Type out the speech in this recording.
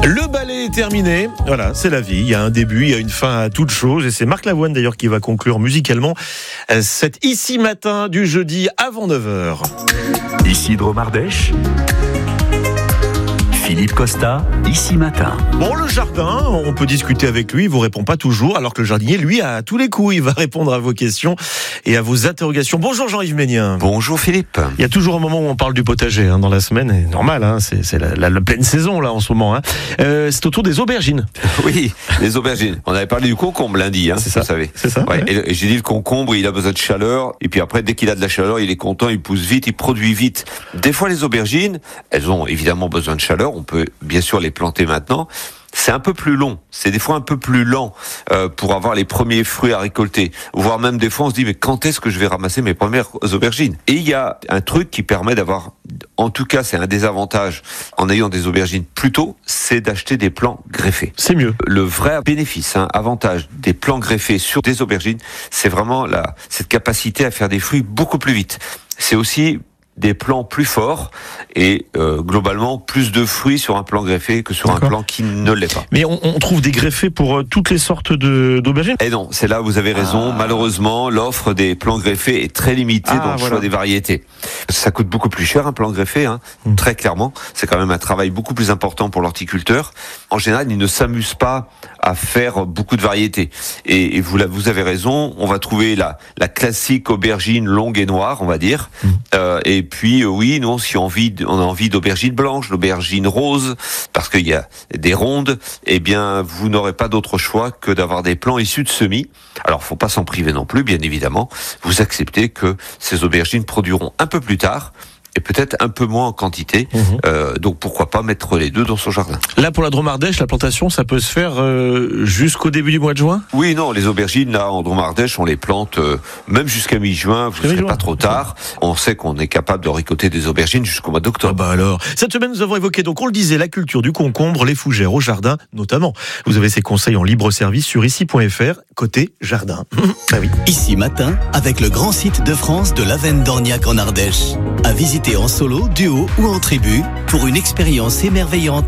Le ballet est terminé, voilà, c'est la vie, il y a un début, il y a une fin à toute chose, et c'est Marc Lavoine d'ailleurs qui va conclure musicalement cet Ici Matin du jeudi avant 9h. Isidro Mardèche, Philippe Costa, Ici Matin. Bon, le jardin, on peut discuter avec lui, il vous répond pas toujours, alors que le jardinier, lui, a tous les coups, il va répondre à vos questions et à vos interrogations. Bonjour Jean-Yves Ménien. Bonjour Philippe. Il y a toujours un moment où on parle du potager dans la semaine, et normal, c'est la pleine saison là en ce moment. C'est autour des aubergines. Oui, les aubergines. On avait parlé du concombre lundi, c'est ça, vous savez. C'est ça. Ouais. Et j'ai dit le concombre, il a besoin de chaleur, et puis après, dès qu'il a de la chaleur, il est content, il pousse vite, il produit vite. Des fois, les aubergines, elles ont évidemment besoin de chaleur, on peut bien sûr les planter maintenant. C'est un peu plus long, c'est des fois un peu plus lent pour avoir les premiers fruits à récolter. Voire même des fois on se dit mais quand est-ce que je vais ramasser mes premières aubergines? Et il y a un truc qui permet d'avoir, en tout cas c'est un des avantages en ayant des aubergines plus tôt, c'est d'acheter des plants greffés. C'est mieux. Le vrai bénéfice, avantage des plants greffés sur des aubergines, c'est vraiment cette capacité à faire des fruits beaucoup plus vite. C'est aussi des plants plus forts et globalement plus de fruits sur un plant greffé que sur un plant qui ne l'est pas. Mais on trouve des greffés pour toutes les sortes d'aubergines? Et non, c'est là où vous avez raison. Malheureusement, l'offre des plants greffés est très limitée dans le choix des variétés. Ça coûte beaucoup plus cher un plant greffé, très clairement. C'est quand même un travail beaucoup plus important pour l'horticulteur. En général, il ne s'amuse pas à faire beaucoup de variétés. Et vous avez raison, on va trouver la classique aubergine longue et noire, on va dire. Et puis oui, nous si on a envie d'aubergine blanche, d'aubergine rose, parce qu'il y a des rondes, eh bien vous n'aurez pas d'autre choix que d'avoir des plants issus de semis. Alors faut pas s'en priver non plus, bien évidemment. Vous acceptez que ces aubergines produiront un peu plus tard, et peut-être un peu moins en quantité. Donc pourquoi pas mettre les deux dans son jardin. Là pour la Dromardèche, la plantation, ça peut se faire jusqu'au début du mois de juin? Oui, non, les aubergines là en Dromardèche, on les plante même jusqu'à mi-juin, vous ne serez pas trop tard. On sait qu'on est capable de récolter des aubergines jusqu'au mois d'octobre. Ah bah alors, cette semaine nous avons évoqué, donc on le disait, la culture du concombre, les fougères au jardin notamment. Vous avez ces conseils en libre service sur ici.fr, côté jardin. Ah oui. Ici Matin, avec le grand site de France de l'Avenne d'Orniac en Ardèche. À visiter en solo, duo ou en tribu pour une expérience émerveillante